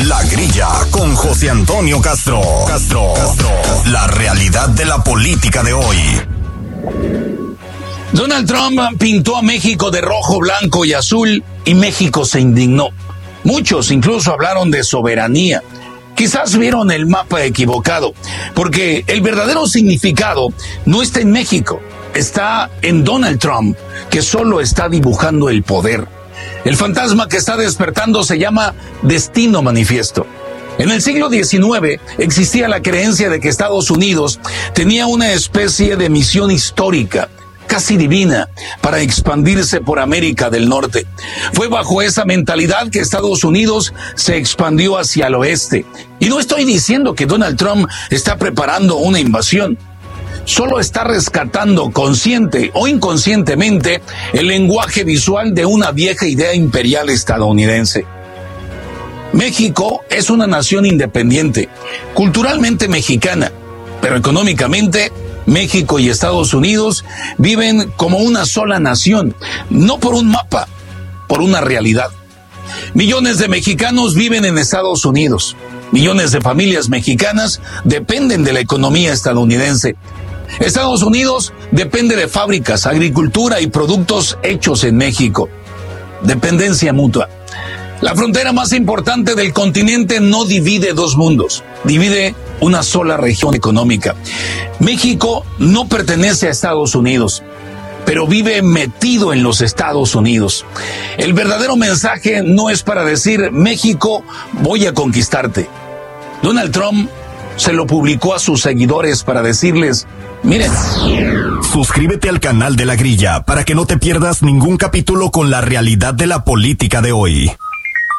La Grilla con José Antonio Castro. La realidad de la política de hoy. Donald Trump pintó a México de rojo, blanco y azul y México se indignó. Muchos incluso hablaron de soberanía. Quizás vieron el mapa equivocado, porque el verdadero significado no está en México, está en Donald Trump, que solo está dibujando el poder. El fantasma que está despertando se llama Destino Manifiesto. En el siglo XIX existía la creencia de que Estados Unidos tenía una especie de misión histórica, casi divina, para expandirse por América del Norte. Fue bajo esa mentalidad que Estados Unidos se expandió hacia el oeste. Y no estoy diciendo que Donald Trump está preparando una invasión. Solo está rescatando consciente o inconscientemente el lenguaje visual de una vieja idea imperial estadounidense. México es una nación independiente, culturalmente mexicana, pero económicamente México y Estados Unidos viven como una sola nación, no por un mapa, por una realidad. Millones de mexicanos viven en Estados Unidos. Millones de familias mexicanas dependen de la economía estadounidense. Estados Unidos depende de fábricas, agricultura y productos hechos en México. Dependencia mutua. La frontera más importante del continente no divide dos mundos, divide una sola región económica. México no pertenece a Estados Unidos, pero vive metido en los Estados Unidos. El verdadero mensaje no es para decir, México, voy a conquistarte. Donald Trump se lo publicó a sus seguidores para decirles, miren. Suscríbete al canal de La Grilla para que no te pierdas ningún capítulo con la realidad de la política de hoy.